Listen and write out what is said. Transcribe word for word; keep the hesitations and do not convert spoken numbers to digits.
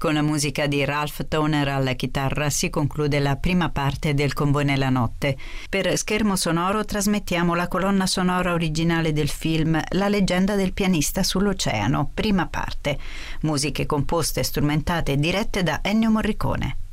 Con la musica di Ralph Towner alla chitarra si conclude la prima parte del Convoi nella notte. Per Schermo Sonoro trasmettiamo la colonna sonora originale del film La leggenda del pianista sull'oceano, prima parte. Musiche composte, strumentate e dirette da Ennio Morricone.